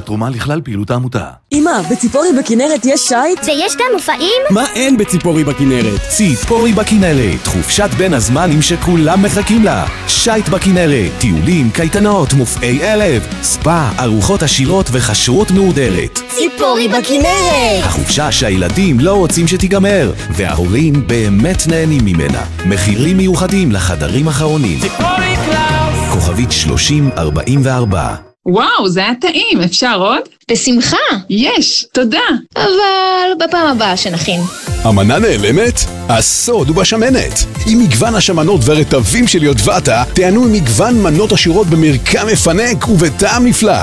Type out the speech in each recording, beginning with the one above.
והתרומה לכלל פעילות העמותה. אמא, בציפורי בכנרת יש שייט? ויש גם מופעים? מה אין בציפורי בכנרת? ציפורי בכנרת, חופשת בין הזמנים שכולם מחכים לה. שייט בכנרת, טיולים, קייטנות, מופעי ערב, ספא, ארוחות עשירות וחשרות מהודרת. ציפורי בכנרת! החופשה שהילדים לא רוצים שתיגמר, וההורים באמת נהנים ממנה. מחירים מיוחדים לחדרים האחרונים. ציפורי קלאוס! כוכבית 3044. וואו, זה היה טעים, אפשר עוד? בשמחה! יש, תודה. אבל בפעם הבאה שנכין. המנה נעלמת? הסוד הוא בשמנת. עם מגוון השמנות והרטבים של יודבטה, תענו עם מגוון מנות עשירות במרקם מפנק ובטעם נפלא.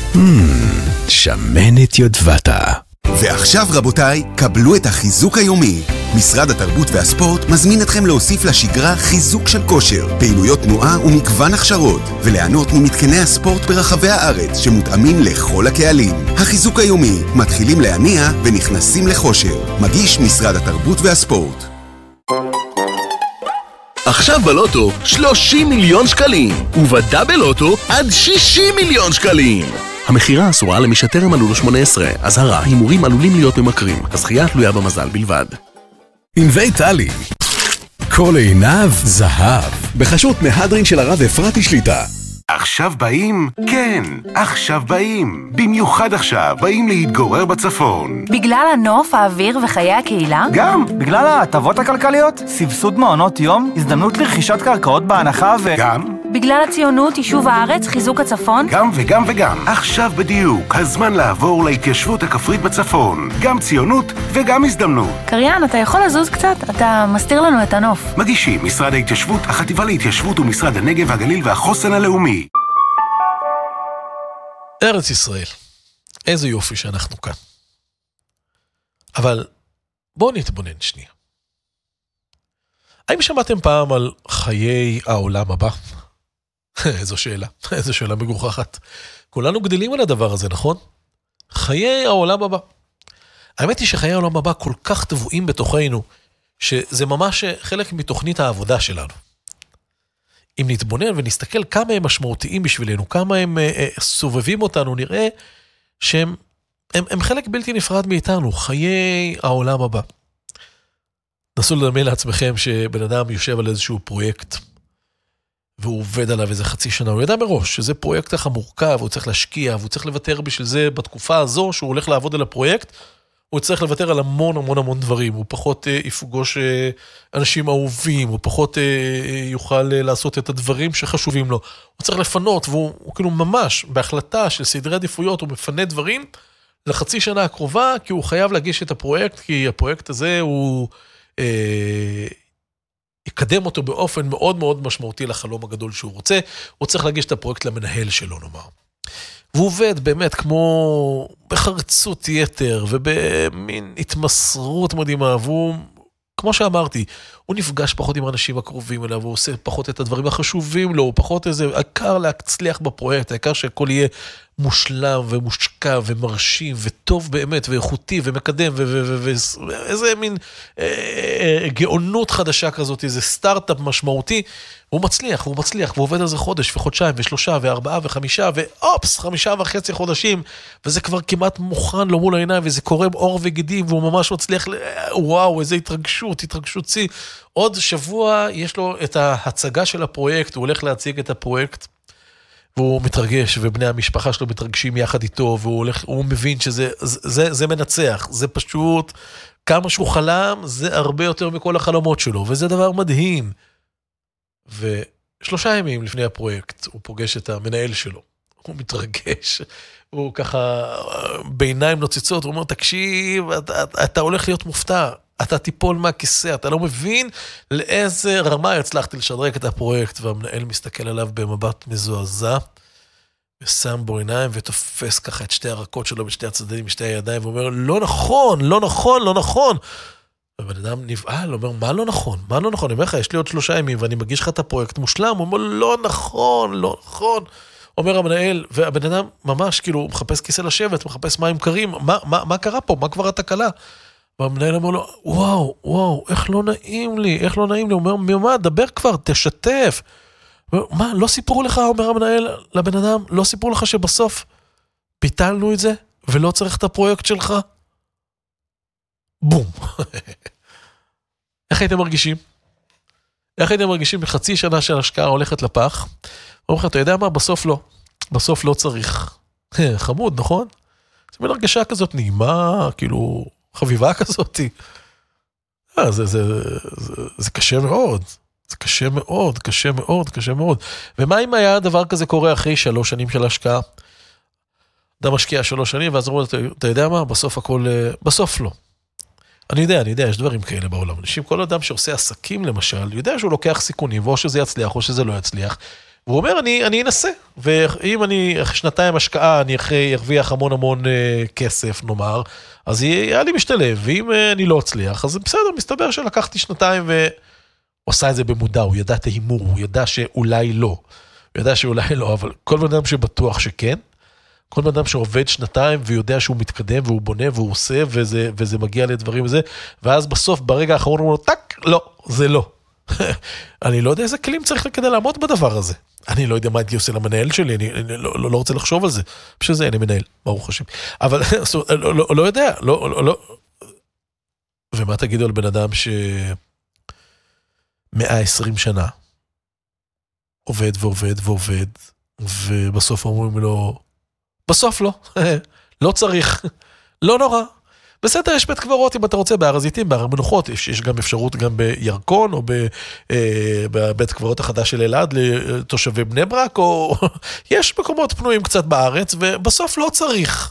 שמנת יודבטה. ועכשיו רבותיי, קבלו את החיזוק היומי. משרד התרבות והספורט מזמין אתכם להוסיף לשגרה חיזוק של כושר, פעילויות תנועה ומגוון הכשרות, וליהנות ממתקני הספורט ברחבי הארץ שמותאמים לכל הקהלים. החיזוק היומי, מתחילים להניע ונכנסים לחושר. מגיש משרד התרבות והספורט. עכשיו בלוטו 30 מיליון שקלים, ובדאבל לוטו עד 60 מיליון שקלים. המחירה אסורה למי שטרם מלאו לו 18. אזהרה, הימורים עלולים להיות ממכרים. הזכייה תלויה במזל בלבד. ענבי טלי. כל עיניו זהב. בחסות מהדרין של הרב אפרתי שליטה. עכשיו באים? כן, עכשיו באים. במיוחד עכשיו באים להתגורר בצפון. בגלל הנוף, האוויר וחיי הקהילה? גם, בגלל ההטבות הכלכליות, סבסוד מעונות יום, הזדמנות לרכישת קרקעות בהנחה גם? בגלל הציונות, יישוב הארץ, חיזוק הצפון? גם וגם וגם. עכשיו בדיוק, הזמן לעבור להתיישבות הכפרית בצפון. גם ציונות וגם הזדמנות. קריין, אתה יכול לזוז קצת? אתה מסתיר לנו את הנוף. מגישים משרד ההתיישבות, החטיבה להתיישבות ומשרד הנגב, הגליל והחוסן הלאומי. ארץ ישראל, איזה יופי שאנחנו כאן. אבל בואו נתבונן שנייה. האם שמעתם פעם על חיי העולם הבא? איזו שאלה מגוחכת. כולנו גדלים על הדבר הזה, נכון? חיי העולם הבא. האמת היא שחיי העולם הבא כל כך טבועים בתוכנו, שזה ממש חלק מתוכנית העבודה שלנו. אם נתבונן ונסתכל כמה הם משמעותיים בשבילנו, כמה הם סובבים אותנו, נראה שהם חלק בלתי נפרד מאיתנו, חיי העולם הבא. נסו לדמיין לעצמכם שבן אדם יושב על איזשהו פרויקט, והוא עובד עליו איזה חצי שנה, הוא ידע מראש שזה פרויקט ככה מורכב, הוא צריך להשקיע, והוא צריך לוותר בשביל זה בתקופה הזו שהוא הולך לעבוד על הפרויקט, הוא צריך לוותר על המון דברים, הוא פחות יפגוש אנשים אהובים, הוא פחות יוכל לעשות את הדברים שחשובים לו, הוא צריך לפנות, והוא כאילו ממש בהחלטה של סדרי עדיפויות, הוא מפנה דברים לחצי שנה הקרובה, כי הוא חייב להגיש את הפרויקט, כי הפרויקט הזה הוא יקדם אותו באופן מאוד מאוד משמעותי לחלום הגדול שהוא רוצה, הוא צריך להגיש את הפרויקט למנהל שלו, נאמר. והוא עובד באמת כמו בחרצות יתר ובמין התמסרות מדהימה, והוא, כמו שאמרתי, הוא נפגש פחות עם האנשים הקרובים אליו, הוא עושה פחות את הדברים החשובים לו, הוא פחות איזה, העיקר להצליח בפרויקט, העיקר שהכל יהיה מושלם ומושקע ומרשים וטוב באמת ואיכותי ומקדם ואיזה מין גאונות חדשה כזאת, איזה סטארט-אפ משמעותי, הוא מצליח, והוא עובד על זה חודש וחודשיים ושלושה וארבעה וחמישה ואופס, 5.5 חודשים, וזה כבר כמעט מוכן לו מול העיניים, וזה קורם עור וגידים, והוא ממש מצליח, וואו, איזה התרגשות צי. עוד שבוע יש לו את ההצגה של הפרויקט, הוא הולך להציג את הפרויקט, והוא מתרגש, ובני המשפחה שלו מתרגשים יחד איתו, והוא מבין שזה מנצח, זה פשוט, כמה שהוא חלם, זה הרבה יותר מכל החלומות שלו, וזה דבר מדהים. ו3 ימים לפני הפרויקט, הוא פוגש את המנהל שלו, הוא מתרגש, הוא ככה, בעיניים נוצצות, הוא אומר, תקשיב, אתה הולך להיות מופתע, אתה תיפול מהכיסא, אתה לא מבין לאיזה רמה הצלחתי לשדרג את הפרויקט, והמנהל מסתכל עליו במבט מזועזע, ושם בו עיניים ותופס ככה את שתי הרכות שלו בשתי הצדדים, בשתי הידיים, ואומר, לא נכון. ובן אדם נבעל, אומר, מה לא נכון? אני אומר לך, יש לי עוד 3 ימים, ואני מגיש לך את הפרויקט מושלם, הוא אומר, לא נכון. אומר המנהל, והבן אדם ממש כאילו, הוא מחפש כיסא לשבת, מחפש מים קרים, מה קרה פה? מה כבר התקלה? והמנהל אומר לו, וואו, איך לא נעים לי? הוא אומר, מה, דבר כבר, תשתף. מה, לא סיפרו לך, אומר המנהל לבן אדם, לא סיפרו לך שבסוף פיתלנו את זה, ולא צריך את הפרויקט שלך? בום. איך הייתם מרגישים? איך הייתם מרגישים בחצי שנה של השקעה הולכת לפח? אומרים לך, אתה יודע מה? בסוף לא. בסוף לא צריך. חמוד, נכון? זה מין הרגשה כזאת נעימה, כאילו, חביבה כזאת. זה קשה מאוד. זה קשה מאוד, קשה מאוד, קשה מאוד. ומה אם היה דבר כזה קורה אחרי 3 שנים של השקעה? אדם משקיע 3 שנים, ואז אומרים, אתה יודע מה? בסוף הכל, בסוף לא. אני יודע, יש דברים כאלה בעולם. אנשים, כל אדם שעושה עסקים למשל, יודע שהוא לוקח סיכונים, ואו שזה יצליח, או שזה לא יצליח. והוא אומר, אני אנסה. ואם אני, אחרי 2 השקעה, אני ארוויח המון כסף, נאמר, אז יהיה לי משתלב. ואם אני לא אצליח, אז בסדר, מסתבר שלקחתי 2 עושה את זה במודע, הוא ידע את ההימור, הוא ידע שאולי לא. הוא ידע שאולי לא, אבל כל אדם שבטוח שכן, כל אדם שעובד 2 ויודע שהוא מתקדם והוא בונה והוא עושה וזה מגיע לדברים וזה, ואז בסוף ברגע האחרון הוא אומר, טק, לא, זה לא. אני לא יודע איזה כלים צריך כדי לעמוד בדבר הזה. אני לא יודע מה הייתי עושה למנהל שלי, אני לא רוצה לחשוב על זה. בשביל זה אני מנהל, ברוך השם. אבל לא יודע, לא. ומה תגידו על בן אדם 120 שנה עובד ועובד ועובד, ובסוף אומרים לו, בסוף לא, לא צריך, לא נורא. בסדר, יש בית קברות אם אתה רוצה בהר הזיתים, בהר המנוחות, יש גם אפשרות גם בירקון, או בבית קברות החדש של אלעד לתושבי בני ברק, או יש מקומות פנויים קצת בארץ, ובסוף לא צריך.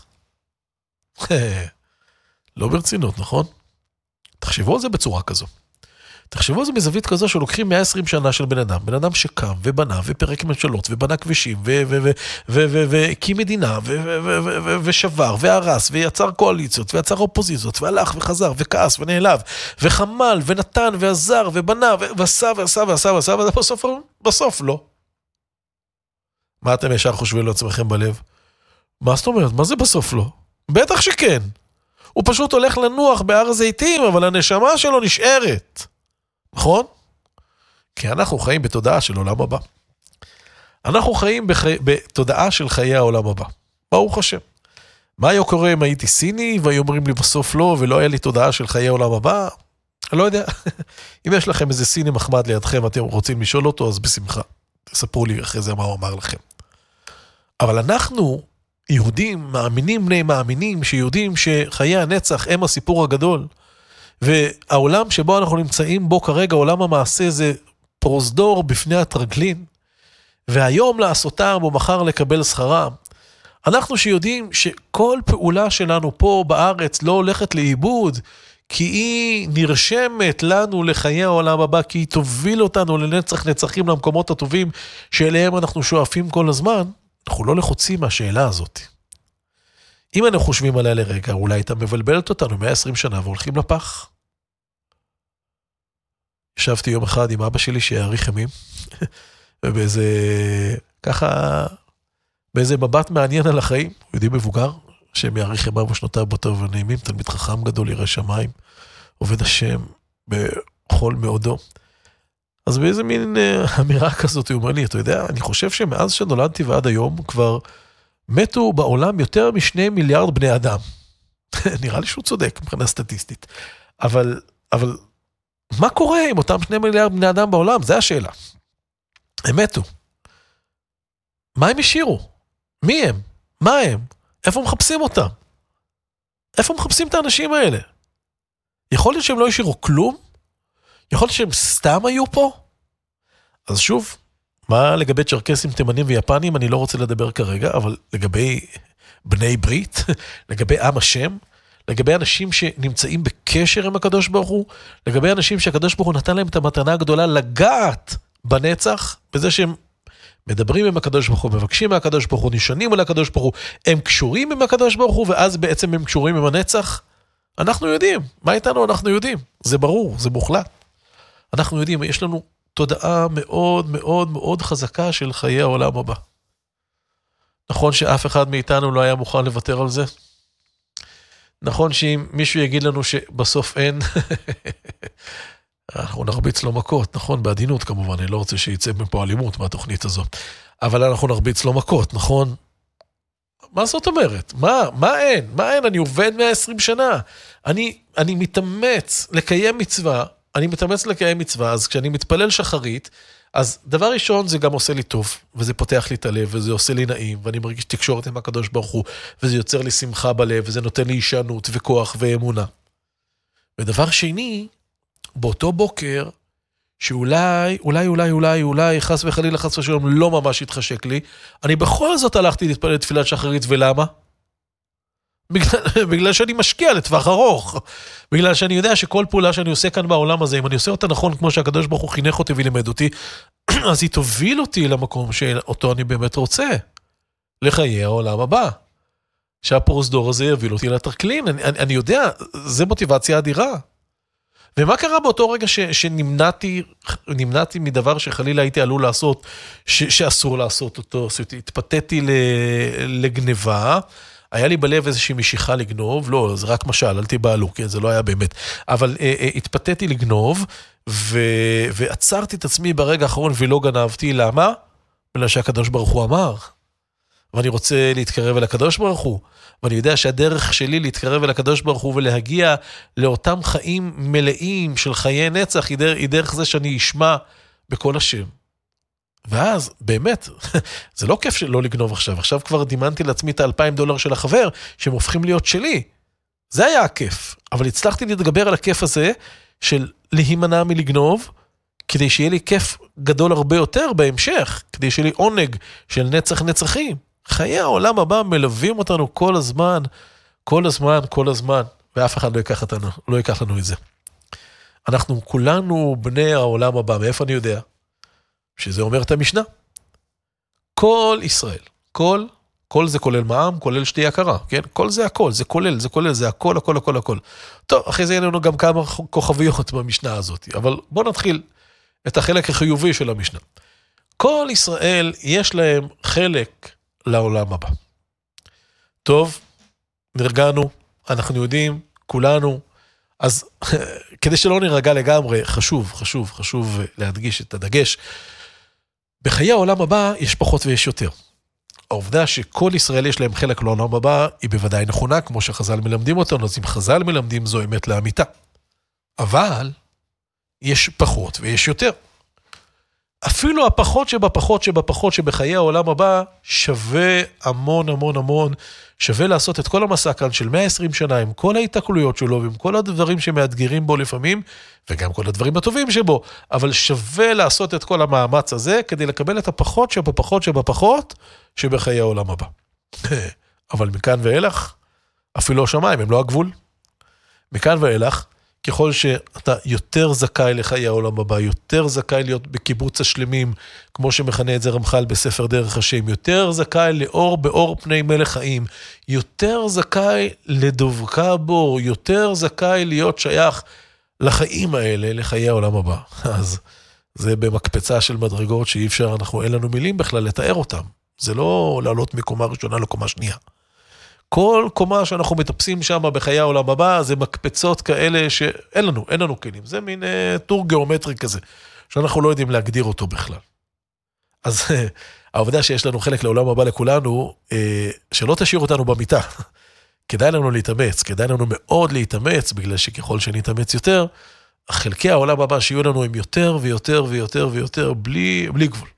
לא ברצינות, נכון? תחשבו על זה בצורה כזו. תחשבו על זה מזווית כזו שלוקחים 120 שנה של בן אדם שקם ובנה ופרק ממשלות ובנה כבישים והקים מדינה ושבר והרס ויצר קואליציות ויצר אופוזיציות והלך וחזר וכעס ונעלב וחמל ונתן ועזר ובנה ועשה בסוף לא. מה אתם ישר חושבים לעצמכם בלב? מה זאת אומרת? מה זה בסוף לא? בטח שכן. הוא פשוט הולך לנוח בהר הזיתים, אבל הנשמה שלו נשארת. נכון? כי אנחנו חיים בתודעה של עולם הבא. אנחנו חיים בתודעה של חיי העולם הבא. ברוך השם. מה היה קורה אם הייתי סיני, והיו אומרים לי בסוף לא, ולא היה לי תודעה של חיי העולם הבא? אני לא יודע. אם יש לכם איזה סיני מחמד לידכם, אתם רוצים לשאול אותו, אז בשמחה. תספרו לי אחרי זה מה הוא אמר לכם. אבל אנחנו, יהודים, מאמינים שיהודים שחיי הנצח הם הסיפור הגדול, והעולם שבו אנחנו נמצאים בו כרגע, עולם המעשה זה פרוזדור בפני הטרגלין, והיום לעשותם או מחר לקבל שכרם. אנחנו שיודעים שכל פעולה שלנו פה בארץ לא הולכת לאיבוד, כי היא נרשמת לנו לחיי העולם הבא, כי היא תוביל אותנו לנצח נצחים למקומות הטובים שאליהם אנחנו שואפים כל הזמן. אנחנו לא לחוצים מהשאלה הזאת. אם אנחנו חושבים עליה לרגע, אולי הייתה מבלבלת אותנו 120 שנה והולכים לפח. ישבתי יום אחד עם אבא שלי שיעריך ימים, ובאיזה, ככה, באיזה מבט מעניין על החיים, הוא יודעים מבוגר, שהם יעריך ימיו ושנותיו בטוב ונעימים, תלמיד חכם גדול ירא שמיים, עובד השם בכל מאודו. אז באיזה מין אמירה כזאת הוא אומר לי, אתה יודע, אני חושב שמאז שנולדתי ועד היום כבר מתו בעולם יותר מ2 מיליארד בני אדם. נראה לי שהוא צודק מבחינה סטטיסטית. אבל מה קורה עם אותם 2 מיליארד בני אדם בעולם? זה השאלה. הם מתו. מה הם השאירו? מי הם? מה הם? איפה מחפשים אותם? איפה מחפשים את האנשים האלה? יכול להיות שהם לא השאירו כלום? יכול להיות שהם סתם היו פה? אז שוב, מה לגבי צ'רקסים, תימנים ויפנים, אני לא רוצה לדבר כרגע, אבל לגבי בני ברית, לגבי עם השם, לגבי אנשים שנמצאים בקשר עם הקדוש ברוך הוא, לגבי אנשים שהקדוש ברוך הוא נתן להם את המתנה הגדולה לגעת בנצח, בזה שהם מדברים עם הקדוש ברוך הוא, מבקשים מהקדוש ברוך הוא, נשענים על הקדוש ברוך הוא, הם קשורים עם הקדוש ברוך הוא, ואז בעצם הם קשורים עם הנצח. אנחנו יודעים, מה איתנו? אנחנו יודעים, זה ברור, זה מוחלט. אנחנו יודעים, יש לנו תודעה מאוד מאוד מאוד חזקה של חיי העולם הבא. נכון שאף אחד מאיתנו לא היה מוכן לוותר על זה? נכון שאם מישהו יגיד לנו שבסוף אין, אנחנו נרביץ לו מכות, נכון? בעדינות כמובן, אני לא רוצה שיצא מפה אלימות מהתוכנית הזאת, אבל אנחנו נרביץ לו מכות, נכון? מה זאת אומרת? מה אין? מה אין? אני עובד 120 שנה. אני מתאמץ לקיים מצווה, אז כשאני מתפלל שחרית, אז דבר ראשון זה גם עושה לי טוב, וזה פותח לי את הלב, וזה עושה לי נעים, ואני מרגיש תקשורת עם הקדוש ברוך הוא, וזה יוצר לי שמחה בלב, וזה נותן לי הישענות וכוח ואמונה. ודבר שני, באותו בוקר, שאולי, חס וחלילה, חס ושלום, לא ממש התחשק לי, אני בכל זאת הלכתי להתפלל לתפילת שחרית, ולמה? בגלל שאני משקיע לטווח ארוך, בגלל שאני יודע שכל פעולה שאני עושה כאן בעולם הזה, אם אני עושה אותה נכון כמו שהקדוש ברוך הוא חינך אותי ולימד אותי, אז היא תוביל אותי למקום שאותו אני באמת רוצה, לחיי העולם הבא. שהפרוזדור הזה יוביל אותי לטרקלין, אני יודע, זה מוטיבציה אדירה. ומה קרה באותו רגע שנמנעתי מדבר שחלילה הייתי עלול לעשות, שאסור לעשות אותו, התפתיתי לגניבה, היה לי בלב איזושהי משיכה לגנוב, לא, זה רק משל, אל תיבעלו, כן, זה לא היה באמת, אבל התפתיתי לגנוב, ועצרתי את עצמי ברגע האחרון ולא גנבתי, למה? בגלל שהקדוש ברוך הוא אמר, ואני רוצה להתקרב אל הקדוש ברוך הוא, ואני יודע שהדרך שלי להתקרב אל הקדוש ברוך הוא ולהגיע לאותם חיים מלאים של חיי נצח, היא דרך זה שאני אשמע בכל השם. ואז, באמת, זה לא כיף שלא לגנוב עכשיו כבר דימנתי לעצמי את $2,000 של החבר, שהם הופכים להיות שלי. זה היה הכיף, אבל הצלחתי להתגבר על הכיף הזה, של להימנע מלגנוב, כדי שיהיה לי כיף גדול הרבה יותר בהמשך, כדי שיהיה לי עונג של נצח נצחים. חיי העולם הבא מלווים אותנו כל הזמן, ואף אחד לא ייקח לנו את זה. אנחנו כולנו בני העולם הבא, מאיפה אני יודע? שזה אומר את המשנה. כל ישראל, כל זה כולל מע"מ, כולל שתייה קרה, כן? כל זה הכל, זה כולל, זה הכל. טוב, אחרי זה יהיה לנו גם כמה כוכביות במשנה הזאת, אבל בואו נתחיל את החלק החיובי של המשנה. כל ישראל יש להם חלק לעולם הבא. טוב, נרגענו, אנחנו יודעים, כולנו, אז כדי שלא נרגע לגמרי, חשוב להדגיש את הדגש, בחיי העולם הבא יש פחות ויש יותר. העובדה שכל ישראל יש להם חלק לעולם הבא, היא בוודאי נכונה, כמו שחז"ל מלמדים אותנו, אז אם חז"ל מלמדים זו אמת לאמיתה. אבל יש פחות ויש יותר. אפילו הפחות שבחיי העולם הבא, שווה המון, שווה לעשות את כל המסע כאן של 120 שנה, עם כל ההתקלויות שלו, ועם כל הדברים שמאתגרים בו לפעמים, וגם כל הדברים הטובים שבו, אבל שווה לעשות את כל המאמץ הזה, כדי לקבל את הפחות שבחיי העולם הבא. אבל מכאן ואילך, אפילו השמיים, הם לא הגבול. מכאן ואילך, ככל שאתה יותר זכאי לחיי העולם הבא, יותר זכאי להיות בקיבוץ השלמים, כמו שמכנה את זה רמח"ל בספר דרך השם, יותר זכאי לאור באור פני מלך חיים, יותר זכאי לדבקה בו, יותר זכאי להיות שייך לחיים האלה, לחיי העולם הבא. אז זה במקפצה של מדרגות שאי אפשר, אין לנו מילים בכלל לתאר אותם. זה לא לעלות מקומה ראשונה לקומה שנייה. כל קומה שאנחנו מטפסים שם בחיי העולם הבא, זה מקפצות כאלה שאין לנו כלים. זה מין טור גיאומטרי כזה, שאנחנו לא יודעים להגדיר אותו בכלל. אז העובדה שיש לנו חלק לעולם הבא לכולנו, שלא תשאיר אותנו במיטה. כדאי לנו להתאמץ, כדאי לנו מאוד להתאמץ, בגלל שככל שנתאמץ יותר, חלקי העולם הבא שיהיו לנו הם יותר ויותר, בלי גבול.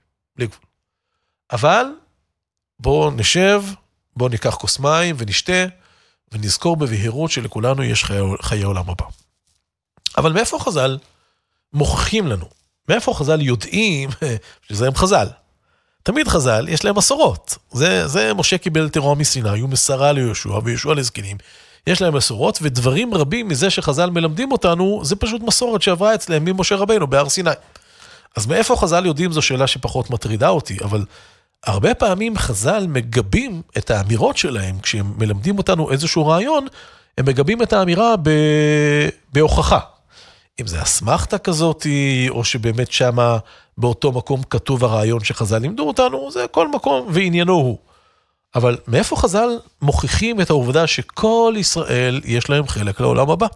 אבל בואו נשב, בואו ניקח כוס מים ונשתה, ונזכור בבהירות שלכולנו יש חיי עולם הבא. אבל מאיפה חז"ל מוכיחים לנו? מאיפה חז"ל יודעים שזה הם חז"ל? תמיד חז"ל יש להם מסורות. זה משה קיבל תורה מסיני, הוא מסרה ליהושע ויהושע לזקנים. יש להם מסורות, ודברים רבים מזה שחז"ל מלמדים אותנו, זה פשוט מסורת שעברה אצלם ממשה רבינו בהר סיני. אז מאיפה חז"ל יודעים זו שאלה שפחות מטרידה אותי, אבל הרבה פעמים חז"ל מגבים את האמירות שלהם, כשהם מלמדים אותנו איזשהו רעיון, הם מגבים את האמירה בהוכחה. אם זה אסמכתה כזאת, או שבאמת שמה באותו מקום כתוב הרעיון שחז"ל לימדו אותנו, זה כל מקום ועניינו הוא. אבל מאיפה חז"ל מוכיחים את העובדה שכל ישראל יש להם חלק לעולם הבא?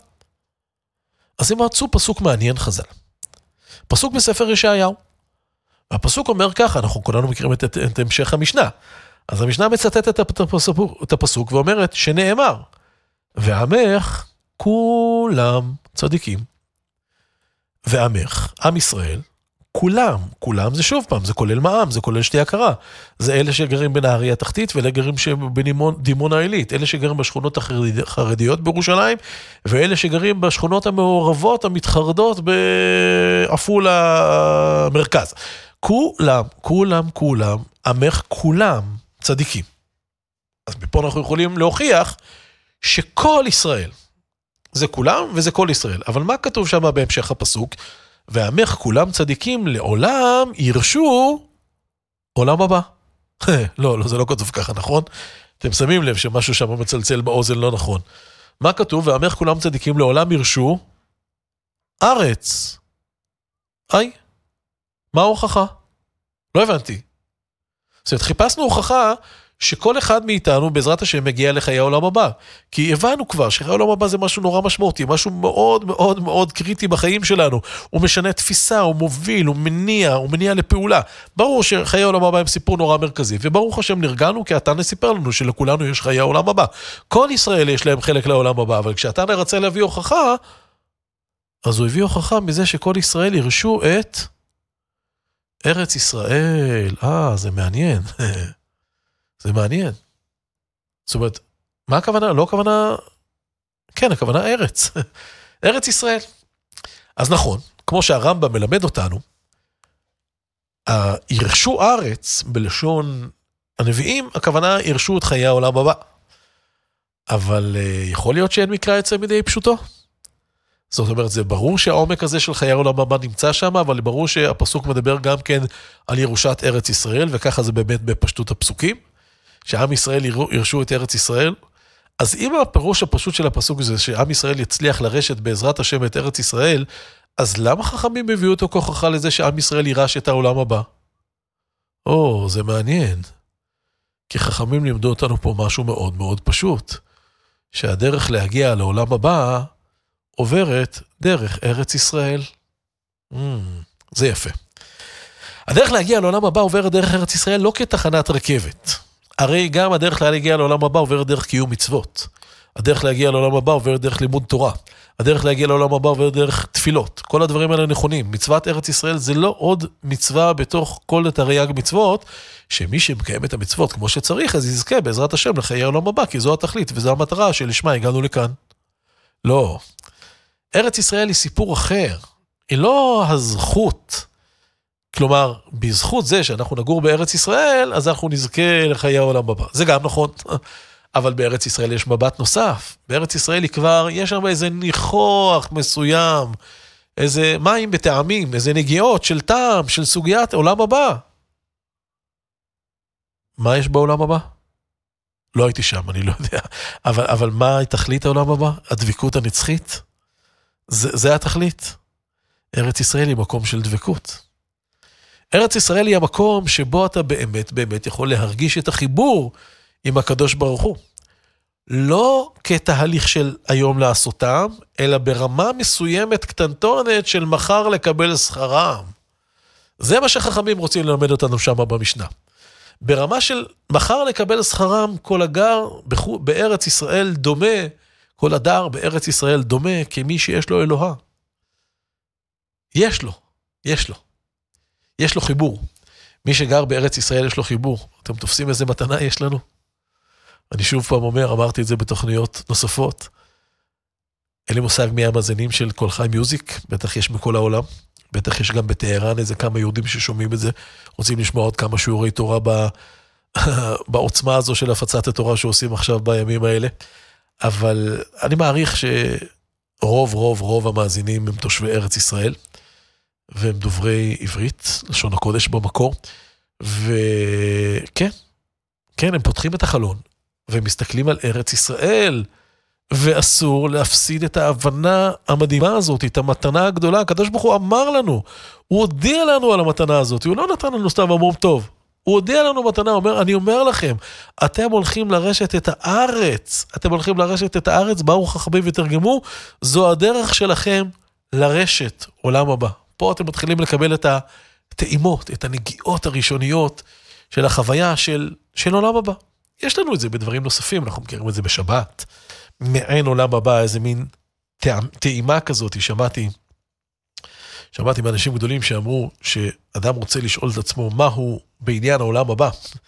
אז הם מצאו פסוק מעניין חז"ל. פסוק בספר ישעיהו. והפסוק אומר ככה, אנחנו כולנו מכירים את המשך המשנה. אז המשנה מצטטת את הפסוק ואומרת שנאמר, ועמך כולם צדיקים. ועמך, עם ישראל, כולם זה שוב פעם, זה כולל מע"מ, זה כולל שתי הכרה. זה אלה שגרים בנהריה התחתית, ואלה גרים בדימונה העילית, אלה שגרים בשכונות החרדיות בירושלים, ואלה שגרים בשכונות המעורבות, המתחרדות בעפולה מרכז. כולם, עמך כולם צדיקים. אז מפה אנחנו יכולים להוכיח שכל ישראל, זה כולם וזה כל ישראל. אבל מה כתוב שם בהמשך הפסוק? ועמך כולם צדיקים לעולם ירשו עולם הבא. לא, זה לא כתוב ככה, נכון? אתם שמים לב שמשהו שם מצלצל באוזן לא נכון. מה כתוב? ועמך כולם צדיקים לעולם ירשו ארץ. מה ההוכחה? לא הבנתי. זאת אומרת, חיפשנו הוכחה שכל אחד מאיתנו בעזרת השם מגיע לחיי העולם הבא. כי הבנו כבר שחיי העולם הבא זה משהו נורא משמעותי, משהו מאוד מאוד מאוד קריטי בחיים שלנו. הוא משנה תפיסה, הוא מוביל, הוא מניע לפעולה. ברור שחיי העולם הבא הם סיפור נורא מרכזי, וברוך השם נרגענו כי התנא סיפר לנו שלכולנו יש חיי העולם הבא. כל ישראל יש להם חלק לעולם הבא, אבל כשהתנא רצה להביא הוכחה, אז הוא הביא הוכחה מזה שכל ישראל ירשו את ארץ ישראל. זה מעניין. זה מעניין. זאת אומרת, מה הכוונה? לא הכוונה... כן, הכוונה ארץ. ארץ ישראל. אז נכון, כמו שהרמב"ם מלמד אותנו, ירשו ארץ, בלשון הנביאים, הכוונה ירשו את חיי העולם הבא. אבל יכול להיות שאין מקרא יצא מדי פשוטו. זאת אומרת, זה ברור שהעומק הזה של חיי העולם הבא נמצא שם, אבל ברור שהפסוק מדבר גם כן על ירושת ארץ ישראל, וככה זה באמת בפשטות הפסוקים. שעם ישראל ירשו את ארץ ישראל, אז אם הפירוש הפשוט של הפסוק זה שעם ישראל יצליח לרשת בעזרת השם את ארץ ישראל, אז למה חכמים הביאו אותו כוכחה לזה שעם ישראל ירש את העולם הבא? זה מעניין. כי חכמים לימדו אותנו פה משהו מאוד מאוד פשוט, שהדרך להגיע לעולם הבא עוברת דרך ארץ ישראל. זה יפה. הדרך להגיע לעולם הבא עוברת דרך ארץ ישראל לא כתחנת רכבת. הרי גם הדרך להגיע לעולם הבא עוברת דרך קיום מצוות. הדרך להגיע לעולם הבא עוברת דרך לימוד תורה. הדרך להגיע לעולם הבא עוברת דרך תפילות. כל הדברים האלה נכונים. מצוות ארץ ישראל זה לא עוד מצווה בתוך כל תרי"ג מצוות, שמי שמקיים את המצוות כמו שצריך, אז יזכה בעזרת השם לחיי העולם הבא, כי זו התכלית וזו המטרה שלשמה הגענו לכאן. לא. ארץ ישראל היא סיפור אחר. היא לא הזכות. כלומר, בזכות זה שאנחנו נגור בארץ ישראל, אז אנחנו נזכה לחיי העולם הבא. זה גם נכון. אבל בארץ ישראל יש מבט נוסף. בארץ ישראל היא כבר, יש שם איזה ניחוח מסוים, איזה מים בטעמים, איזה נגיעות של טעם, של סוגיית עולם הבא. מה יש בעולם הבא? לא הייתי שם, אני לא יודע. אבל מה היא תכלית העולם הבא? הדבקות הנצחית? זה התכלית. ארץ ישראל היא מקום של דבקות. ארץ ישראל היא המקום שבו אתה באמת יכול להרגיש את החיבור עם הקדוש ברוך הוא. לא כתהליך של היום לעשותם, אלא ברמה מסוימת קטנטונת של מחר לקבל שכרם. זה מה שחכמים רוצים ללמד אותנו שם במשנה. ברמה של מחר לקבל שכרם, כל הגר בארץ ישראל דומה, כל הדר בארץ ישראל דומה כמי שיש לו אלוהה. יש לו חיבור. מי שגר בארץ ישראל יש לו חיבור. אתם תופסים איזה מתנה יש לנו? אני שוב פעם אמרתי את זה בתוכניות נוספות. אין לי מושג מי המאזינים של כל חי מיוזיק, בטח יש מכל העולם. בטח יש גם בטהרן איזה כמה יהודים ששומעים את זה, רוצים לשמוע עוד כמה שיעורי תורה בעוצמה הזו של הפצת התורה שעושים עכשיו בימים האלה. אבל אני מעריך שרוב המאזינים הם תושבי ארץ ישראל, והם דוברי עברית, לשון הקודש במקור, וכן, הם פותחים את החלון, והם מסתכלים על ארץ ישראל, ואסור להפסיד את ההבנה המדהימה הזאת, את המתנה הגדולה. הקדוש ברוך הוא אמר לנו, הוא הודיע לנו על המתנה הזאת, הוא לא נתן לנו סתם אמור טוב, הוא הודיע לנו מתנה, הוא אומר, אני אומר לכם, אתם הולכים לרשת את הארץ, באו חכמים ותרגמו, זו הדרך שלכם לרשת עולם הבא. פה אתם מתחילים לקבל את הטעימות, את הנגיעות הראשוניות של החוויה של של עולם הבא. יש לנו את זה בדברים נוספים, אנחנו מכירים את זה בשבת, מעין עולם הבא, איזה מין טעימה כזאת, שמעתי מאנשים גדולים שאמרו שאדם רוצה לשאול את עצמו מהו בעניין העולם הבא,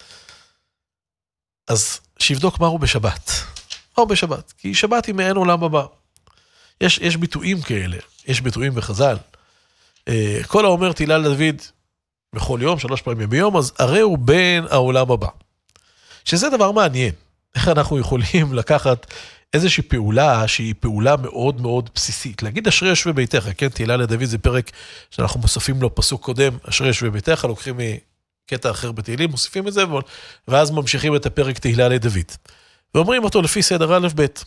אז שיבדוק מהו בשבת. מהו בשבת? כי שבת היא מעין עולם הבא. יש ביטויים כאלה, יש ביטויים בחז"ל. כל האומר תהילה לדוד בכל יום, 3 פעמים ביום, אז הרי הוא בין העולם הבא. שזה דבר מעניין. איך אנחנו יכולים לקחת איזושהי פעולה שהיא פעולה מאוד מאוד בסיסית. להגיד אשרי יושבי ביתך, כן, תהילה לדוד זה פרק שאנחנו מוספים לו פסוק קודם, אשרי יושבי ביתך, לוקחים מקטע אחר בתהילים, מוסיפים את זה, ואז ממשיכים את הפרק תהילה לדוד. ואומרים אותו לפי סדר א' ב'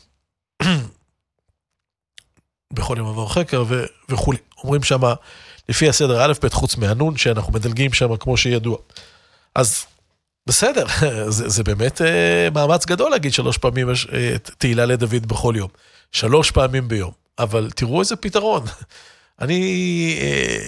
בכל יום עבר חקר וכו'. אומרים שם לפי הסדר א' ב' חוץ מהנון, שאנחנו מדלגים שם כמו שידוע. אז בסדר, זה באמת מאמץ גדול להגיד 3 פעמים תהילה לדוד בכל יום. 3 פעמים ביום. אבל תראו איזה פתרון. אני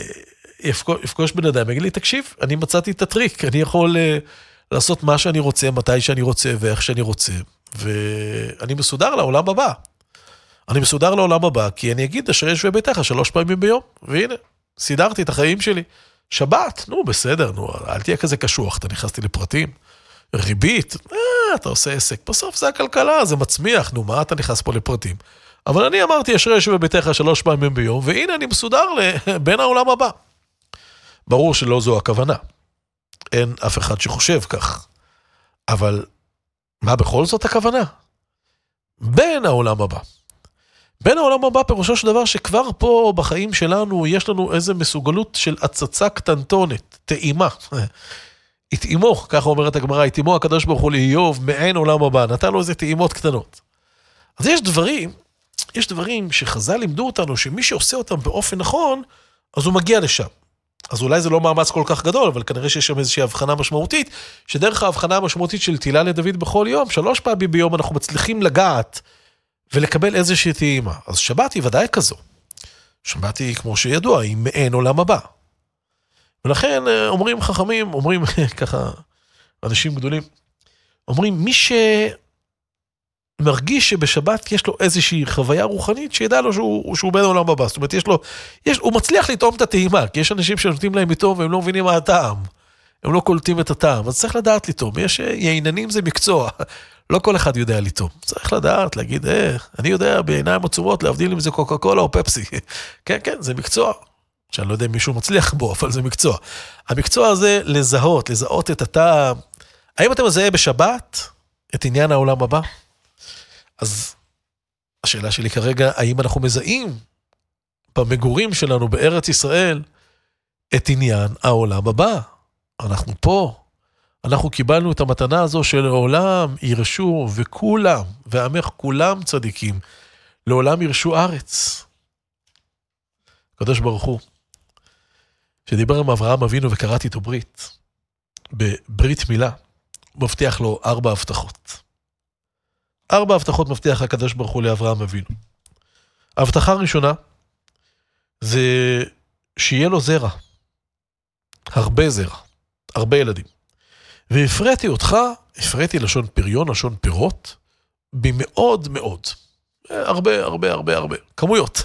אפגוש בן אדם, יגיד לי, תקשיב, אני מצאתי את הטריק, אני יכול לעשות מה שאני רוצה, מתי שאני רוצה ואיך שאני רוצה, ואני מסודר לעולם הבא. אני מסודר לעולם הבא, כי אני אגיד אשרי יושבי ביתך 3 פעמים ביום, והנה, סידרתי את החיים שלי. שבת, נו בסדר, נו, אל תהיה כזה קשוח, אתה נכנסתי לפרטים, ריבית, אתה עושה עסק, בסוף זה הכלכלה, זה מצמיח, נו מה אתה נכנס פה לפרטים. אבל אני אמרתי אשרי יושבי ביתך 3 פעמים ביום, והנה אני מסודר בין העולם הבא. ברור שלא זו הכוונה. אין אף אחד שחושב כך. אבל מה בכל זאת הכוונה? בין העולם הבא. בין העולם הבא פירושו של דבר שכבר פה בחיים שלנו יש לנו איזה מסוגלות של הצצה קטנטונת, טעימה. התאימו, ככה אומרת הגמרא, התאימו הקדוש ברוך הוא לאיוב מעין עולם הבא, נתן לו איזה טעימות קטנות. אז יש דברים שחז"ל לימדו אותנו שמי שעושה אותם באופן נכון, אז הוא מגיע לשם. אז אולי זה לא מאמץ כל כך גדול, אבל כנראה שיש שם איזושהי הבחנה משמעותית, שדרך ההבחנה המשמעותית של תהילה לדוד בכל יום, 3 פעמים ביום אנחנו מצליחים לגעת ולקבל איזושהי טעימה. אז שבת היא ודאי כזו. שבת היא, כמו שידוע, היא מעין עולם הבא. ולכן אומרים חכמים, אומרים ככה, אנשים גדולים, אומרים, מי שמרגיש שבשבת יש לו איזושהי חוויה רוחנית, שידע לו שהוא בין עולם הבא. זאת אומרת, הוא מצליח לטעום את הטעימה, כי יש אנשים שנותנים להם לטעום, והם לא מבינים מה הטעם. הם לא קולטים את הטעם. אז צריך לדעת לטעום. יעיננים זה מקצוע. לא כל אחד יודע לטעום. צריך לדעת, להגיד, אני יודע בעיניים עצומות להבדיל אם זה קוקה קולה או פפסי. כן, כן, זה מקצוע. שאני לא יודע אם מישהו מצליח בו, אבל זה מקצוע. המקצוע הזה לזהות את הטעם. האם אתה מזהה בשבת את עניין העולם הבא? אז השאלה שלי כרגע, האם אנחנו מזהים במגורים שלנו בארץ ישראל את עניין העולם הבא? אנחנו פה. אנחנו קיבלנו את המתנה הזו של העולם ירשו וכולם, ועמך כולם צדיקים, לעולם ירשו ארץ. הקדוש ברוך הוא, שדיבר עם אברהם אבינו וקראתי איתו ברית, בברית מילה, מבטיח לו 4 הבטחות. 4 הבטחות מבטיח הקדוש ברוך הוא לאברהם אבינו. ההבטחה הראשונה, זה שיהיה לו זרע. הרבה זרע. הרבה ילדים. והפרעתי אותך, הפרעתי לשון פריון, לשון פירות, במאוד מאוד. הרבה, הרבה, הרבה, הרבה. כמויות.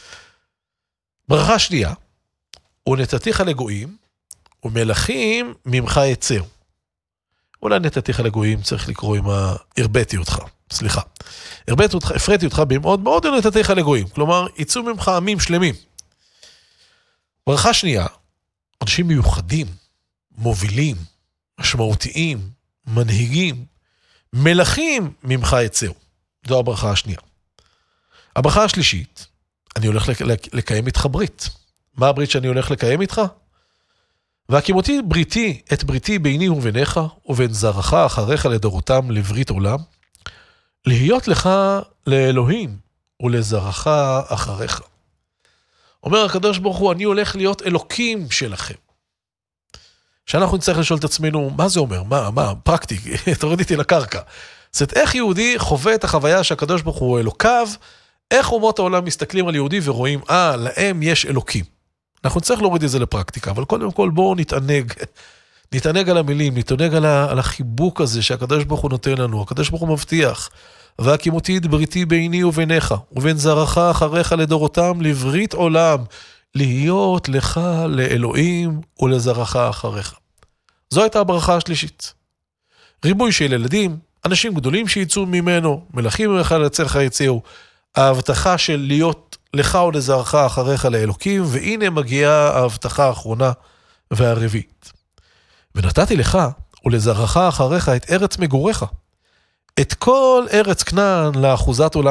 ברכה שנייה, ונתתיך לגויים, ומלכים ממך יצאו. אולי נתתיך לגויים, צריך לקרוא עם הרבאתי אותך. סליחה. הפרעתי אותך במאוד מאוד, ונתתיך לגויים. כלומר, יצאו ממך עמים שלמים. ברכה שנייה, אנשים מיוחדים, מובילים, משמעותיים, מנהיגים, מלכים ממך יצאו. זו הברכה השנייה. הברכה השלישית, אני הולך לקיים איתך ברית. מה הברית שאני הולך לקיים איתך? והקימותי את בריתי ביני וביניך, ובין זרעך אחריך לדורותם לברית עולם, להיות לך לאלוהים ולזרעך אחריך. אומר הקדוש ברוך הוא, אני הולך להיות אלוקים שלכם. שאנחנו נצטרך לשאול את עצמנו, מה זה אומר? מה? פרקטי, תוריד איתי לקרקע. זאת איך יהודי חווה את החוויה שהקדוש ברוך הוא אלוקיו, איך אומות העולם מסתכלים על יהודי ורואים, להם יש אלוקים. אנחנו נצטרך להוריד את זה לפרקטיקה, אבל קודם כל בואו נתענג על המילים, נתענג על החיבוק הזה שהקדוש ברוך הוא נותן לנו, הקדוש ברוך הוא מבטיח, והקימותי את בריתי ביני וביניך, ובין זרעך אחריך לדורותם, לברית עולם, להיות לך לאלוהים ולזרעך אחריך. זו הייתה הברכה השלישית. ריבוי של ילדים, אנשים גדולים שיצאו ממנו, מלכים ממך לצלך יצאו, ההבטחה של להיות לך ולזרעך אחריך לאלוקים, והנה מגיעה ההבטחה האחרונה והרביעית. ונתתי לך ולזרעך אחריך את ארץ מגוריך, את כל ארץ כנען לאחוזת עולם.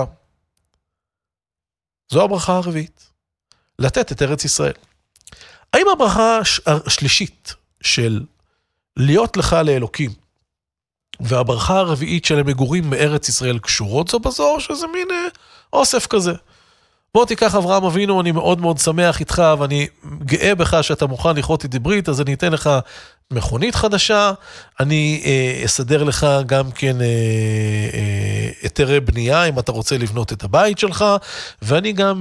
זו הברכה הרביעית, לתת את ארץ ישראל. האם הברכה השלישית של להיות לך לאלוקים, והברכה הרביעית של המגורים מארץ ישראל קשורות זו בזו, שזה מין אוסף כזה? בוא תיקח אברהם אבינו, אני מאוד מאוד שמח איתך, ואני גאה בך שאתה מוכן לכרות איתי ברית, אז אני אתן לך מכונית חדשה, אני אסדר לך גם כן היתרי בנייה, אם אתה רוצה לבנות את הבית שלך, ואני גם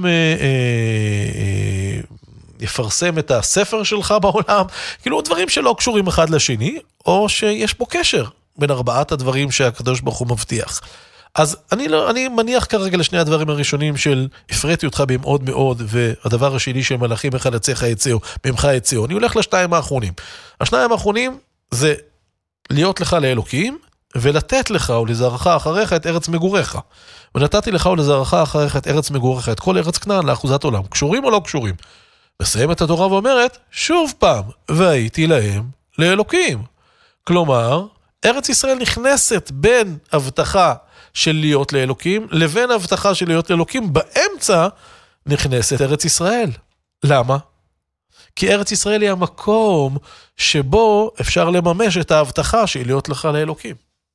יפרסם את הספר שלך בעולם, כאילו דברים שלא קשורים אחד לשני, או שיש פה קשר בין ארבעת הדברים שהקדוש ברוך הוא מבטיח. אז אני מניח כרגע לשני הדברים הראשונים של הפרעתי אותך במאוד מאוד, והדבר השני של מלאכים אחד לצאך יצאו, ממך יצאו. אני הולך לשתיים האחרונים. השניים האחרונים זה להיות לך לאלוקים, ולתת לך ולזרעך אחריך את ארץ מגוריך. ונתתי לך ולזרעך אחריך את ארץ מגוריך, את כל ארץ כנען לאחוזת עולם. קשורים או לא קשורים? מסיים את התורה ואומרת, שוב פעם, והייתי להם לאלוקים. כלומר, ארץ ישראל נכנסת בין הבטחה של להיות לאלוקים, לבין הבטחה של להיות לאלוקים, באמצע נכנסת ארץ ישראל. למה? כי ארץ ישראל היא המקום שבו אפשר לממש את ההבטחה של להיות לך לאלוקים.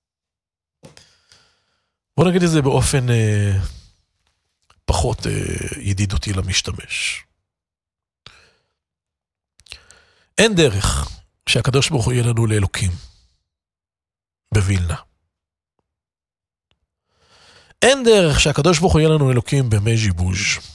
בוא נגיד את זה באופן פחות ידידותי למשתמש. אין דרך שהקדוש ברוך הוא יהיה לנו לאלוקים בווילנה. אין דרך שהקדוש ברוך הוא יהיה לנו אלוקים במי ז'יבוז'.